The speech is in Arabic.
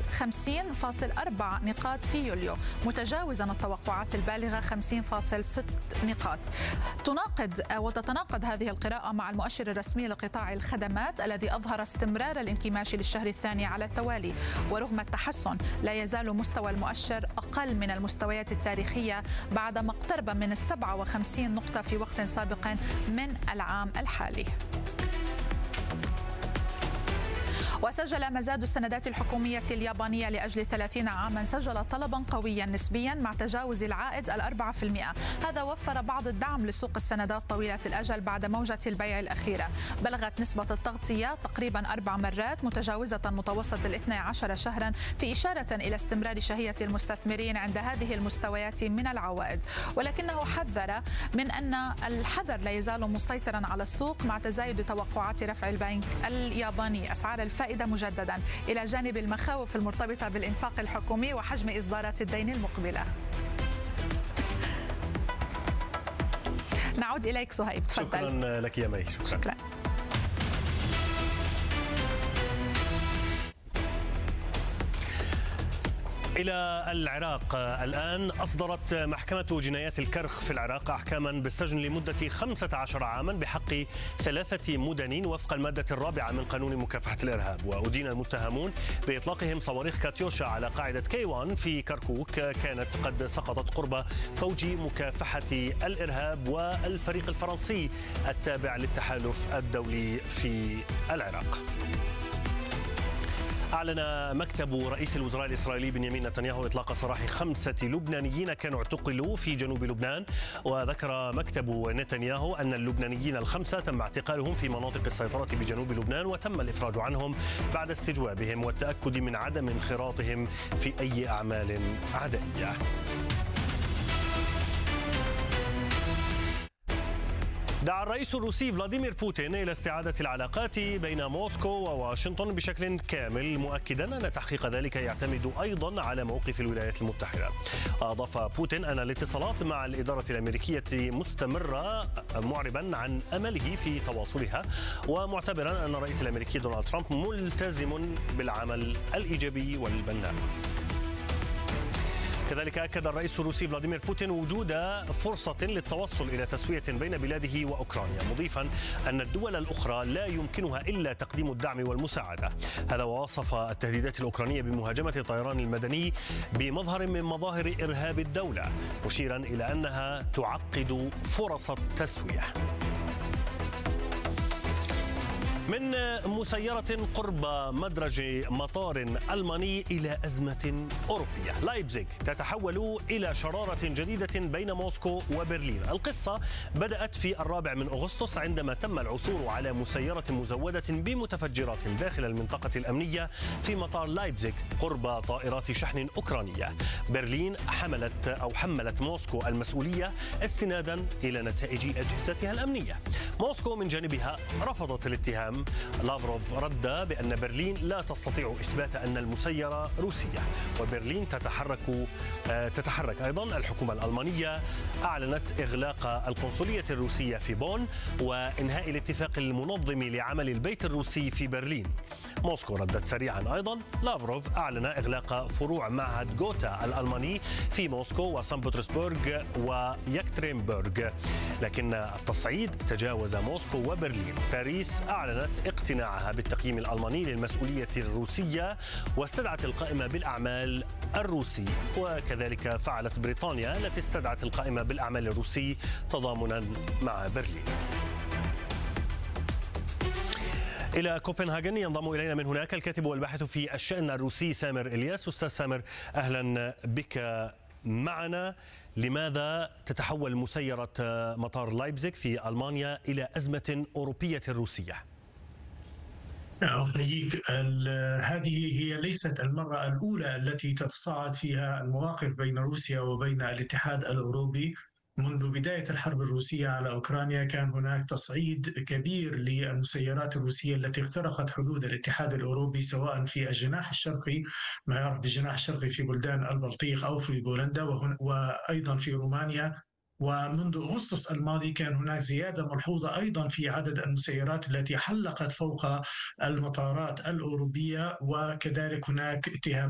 50.4 نقاط في يوليو، متجاوزا التوقعات البالغة 50.6 نقاط. تتناقض هذه القراءة مع المؤشر الرسمي لقطاع الخدمات الذي أظهر استمرار الانكماش للشهر الثاني على التوالي، ورغم التحسن لا يزال مستوى المؤشر أقل من المستويات التاريخية بعدما اقترب من 57 نقطة في وقت سابق من العام الحالي. وسجل مزاد السندات الحكومية اليابانية لأجل 30 عاما سجل طلبا قويا نسبيا مع تجاوز العائد 4%. هذا وفر بعض الدعم لسوق السندات طويلة الأجل بعد موجة البيع الأخيرة. بلغت نسبة التغطية تقريبا 4 مرات متجاوزة متوسط 12 شهرا، في إشارة إلى استمرار شهية المستثمرين عند هذه المستويات من العوائد، ولكنه حذر من أن الحذر لا يزال مسيطرا على السوق مع تزايد توقعات رفع البنك الياباني أسعار الفائدة مجددا، إلى جانب المخاوف المرتبطة بالإنفاق الحكومي وحجم إصدارات الدين المقبلة. نعود إليك صهيب، تفضل. شكرا لك يا مي. شكرا. إلى العراق الآن. أصدرت محكمة جنايات الكرخ في العراق أحكاما بالسجن لمدة 15 عاما بحق 3 مدنيين وفق المادة 4 من قانون مكافحة الإرهاب، وأدين المتهمون بإطلاقهم صواريخ كاتيوشا على قاعدة كيوان في كركوك كانت قد سقطت قرب فوج مكافحة الإرهاب والفريق الفرنسي التابع للتحالف الدولي في العراق. أعلن مكتب رئيس الوزراء الإسرائيلي بنيامين نتنياهو إطلاق سراح 5 لبنانيين كانوا اعتقلوا في جنوب لبنان. وذكر مكتب نتنياهو أن اللبنانيين ال5 تم اعتقالهم في مناطق السيطرة بجنوب لبنان، وتم الإفراج عنهم بعد استجوابهم والتأكد من عدم انخراطهم في أي أعمال عدائية. دعا الرئيس الروسي فلاديمير بوتين إلى استعادة العلاقات بين موسكو وواشنطن بشكل كامل، مؤكدا أن تحقيق ذلك يعتمد أيضا على موقف الولايات المتحدة. أضاف بوتين أن الاتصالات مع الإدارة الأمريكية مستمرة، معربا عن أمله في تواصلها، ومعتبرا أن الرئيس الأمريكي دونالد ترامب ملتزم بالعمل الإيجابي والبناء. كذلك أكد الرئيس الروسي فلاديمير بوتين وجود فرصة للتوصل إلى تسوية بين بلاده وأوكرانيا، مضيفا أن الدول الأخرى لا يمكنها إلا تقديم الدعم والمساعدة. هذا ووصف التهديدات الأوكرانية بمهاجمة الطيران المدني بمظهر من مظاهر إرهاب الدولة، مشيرا إلى أنها تعقد فرص التسوية. من مسيرة قرب مدرج مطار ألماني إلى أزمة أوروبية. لايبزيغ تتحول إلى شرارة جديدة بين موسكو وبرلين. القصة بدأت في 4 أغسطس عندما تم العثور على مسيرة مزودة بمتفجرات داخل المنطقة الأمنية في مطار لايبزيغ قرب طائرات شحن أوكرانية. برلين حملت موسكو المسؤولية استنادا إلى نتائج أجهزتها الأمنية. موسكو من جانبها رفضت الاتهام. لافروف رد بأن برلين لا تستطيع إثبات أن المسيرة روسية، وبرلين تتحرك أيضا. الحكومة الألمانية أعلنت إغلاق القنصلية الروسية في بون وإنهاء الاتفاق المنظم لعمل البيت الروسي في برلين. موسكو ردت سريعا أيضا. لافروف أعلن إغلاق فروع معهد غوتا الألماني في موسكو وسان بطرسبرغ ويكترينبرغ، لكن التصعيد تجاوز موسكو وبرلين. باريس أعلنت اقتناعها بالتقييم الألماني للمسؤولية الروسية واستدعت القائمة بالأعمال الروسي، وكذلك فعلت بريطانيا التي استدعت القائمة بالأعمال الروسي تضامنا مع برلين. إلى كوبنهاغن ينضم إلينا من هناك الكاتب والباحث في الشأن الروسي سامر إلياس. أستاذ سامر، أهلا بك معنا. لماذا تتحول مسيرة مطار لايبزيغ في ألمانيا إلى أزمة أوروبية روسية؟ أحييك. هذه هي ليست المرة الأولى التي تتصاعد فيها المواقف بين روسيا وبين الاتحاد الأوروبي. منذ بداية الحرب الروسية على أوكرانيا كان هناك تصعيد كبير للمسيرات الروسية التي اخترقت حدود الاتحاد الأوروبي، سواء في الجناح الشرقي، ما يعرف بالجناح الشرقي في بلدان البلطيق، أو في بولندا وأيضا في رومانيا. ومنذ أغسطس الماضي كان هناك زيادة ملحوظة أيضا في عدد المسيرات التي حلقت فوق المطارات الأوروبية، وكذلك هناك اتهام